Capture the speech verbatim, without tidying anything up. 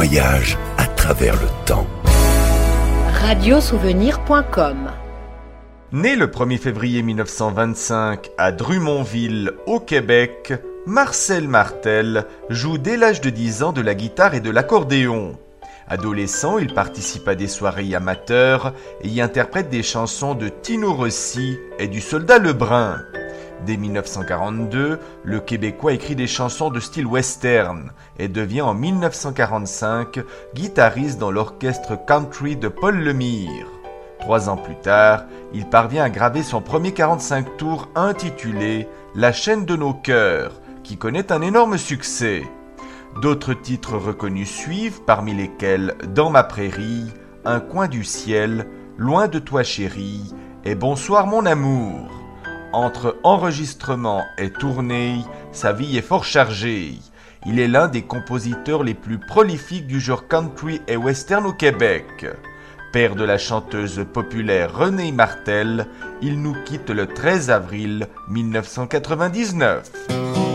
voyage à travers le temps. radiosouvenir point com. Né le premier février mille neuf cent vingt-cinq à Drummondville, au Québec, Marcel Martel joue dès l'âge de dix ans de la guitare et de l'accordéon. Adolescent, il participe à des soirées amateurs et y interprète des chansons de Tino Rossi et du Soldat Lebrun. Dès mille neuf cent quarante-deux, le Québécois écrit des chansons de style western et devient en mille neuf cent quarante-cinq guitariste dans l'orchestre country de Paul Lemire. Trois ans plus tard, il parvient à graver son premier quarante-cinq tours intitulé « La chaîne de nos cœurs », qui connaît un énorme succès. D'autres titres reconnus suivent, parmi lesquels « Dans ma prairie »,« Un coin du ciel »,« Loin de toi chérie » et « Bonsoir mon amour ». Entre enregistrements et tournées, sa vie est fort chargée. Il est l'un des compositeurs les plus prolifiques du genre country et western au Québec. Père de la chanteuse populaire Renée Martel, il nous quitte le treize avril mille neuf cent quatre-vingt-dix-neuf.